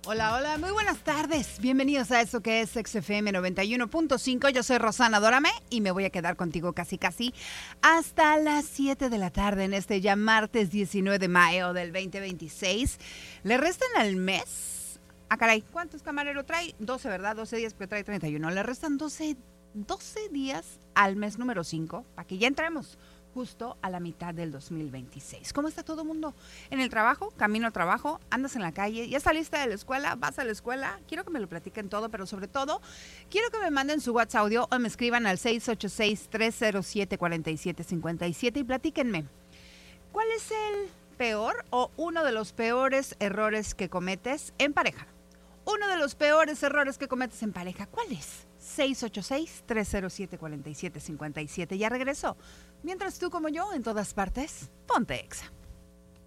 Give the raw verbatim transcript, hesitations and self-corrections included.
Hola, hola, muy buenas tardes. Bienvenidos a eso que es X F M noventa y uno punto cinco. Yo soy Rosana Dórame y me voy a quedar contigo casi casi hasta las siete de la tarde en este ya martes diecinueve de mayo del veinte veintiséis. ¿Le restan al mes? Ah, caray, ¿cuántos camareros trae? doce, ¿verdad? doce días, porque trae treinta y uno. Le restan doce, doce días al mes número cinco para que ya entremos justo a la mitad del dos mil veintiséis. ¿Cómo está todo el mundo? ¿En el trabajo? ¿Camino al trabajo? ¿Andas en la calle? ¿Ya saliste de la escuela? ¿Vas a la escuela? Quiero que me lo platiquen todo, pero sobre todo, quiero que me manden su WhatsApp audio o me escriban al seis ocho seis, tres cero siete, cuatro siete cinco siete y platíquenme. ¿Cuál es el peor o uno de los peores errores que cometes en pareja? Uno de los peores errores que cometes en pareja, ¿cuál es? seis ocho seis, tres cero siete, cuatro siete cinco siete. Ya regreso. Mientras tú como yo, en todas partes, ponte Exa.